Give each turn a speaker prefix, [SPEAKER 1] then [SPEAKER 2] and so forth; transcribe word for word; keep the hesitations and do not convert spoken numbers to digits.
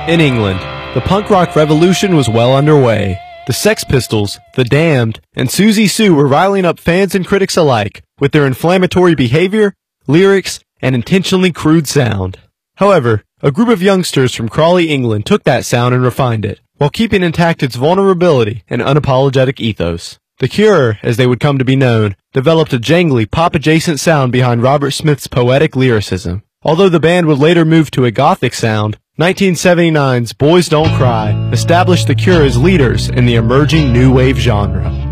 [SPEAKER 1] In England, the punk rock revolution was well underway. The Sex Pistols, The Damned, and Susie Sue were riling up fans and critics alike with their inflammatory behavior, lyrics, and intentionally crude sound. However, a group of youngsters from Crawley, England took that sound and refined it, while keeping intact its vulnerability and unapologetic ethos. The Cure, as they would come to be known, developed a jangly, pop-adjacent sound behind Robert Smith's poetic lyricism. Although the band would later move to a gothic sound, nineteen seventy-nine's Boys Don't Cry established The Cure as leaders in the emerging new wave genre.